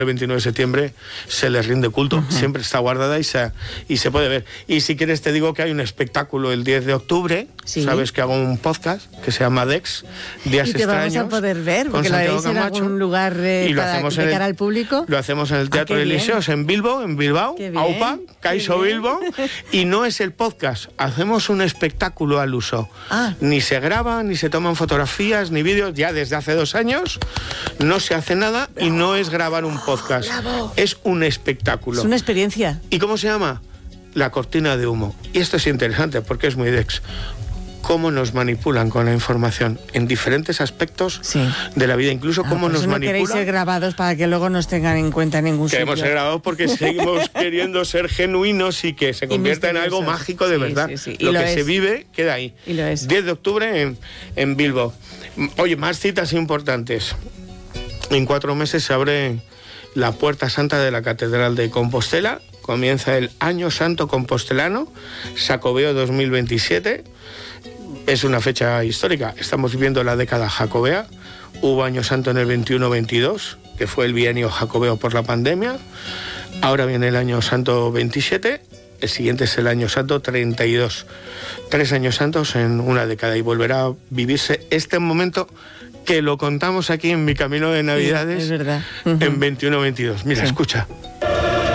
el 29 de septiembre se les rinde culto, siempre está guardada y se puede ver. Y si quieres te digo que hay un espectáculo el 10 de octubre, sabes que hago un podcast que se llama Dex, Días y te Extraños. Vamos a poder ver, porque lo haréis en algún lugar de cara al público. Lo hacemos en el Teatro de Elíseos, en Bilbao, AUPA, Caiso Bilbao, y no es el podcast, hacemos un espectáculo al uso. Ni se graba, ni se toman fotografías, ni vídeos, ya desde hace 2 años no se hace nada. Y no es grabar un podcast, es un espectáculo. Es una experiencia. ¿Y cómo se llama? La cortina de humo. Y esto es interesante porque es muy Dex. Cómo nos manipulan con la información en diferentes aspectos de la vida, incluso cómo nos manipulan. No queréis ser grabados para que luego nos tengan en cuenta en ningún sitio. Queremos ser grabados porque seguimos queriendo ser genuinos y que se convierta en algo mágico de verdad. Lo que se vive queda ahí. Y lo es. 10 de octubre en Bilbao. Oye, más citas importantes. En 4 meses se abre la Puerta Santa de la Catedral de Compostela. Comienza el Año Santo Compostelano, Xacobeo 2027. Es una fecha histórica. Estamos viviendo la década jacobea. Hubo Año Santo en el 21-22, que fue el bienio jacobeo por la pandemia. Ahora viene el Año Santo 27. El siguiente es el Año Santo 32. 3 años santos en una década y volverá a vivirse este momento que lo contamos aquí en Mi Camino de Navidades, es verdad. En 21-22. Mira, escucha.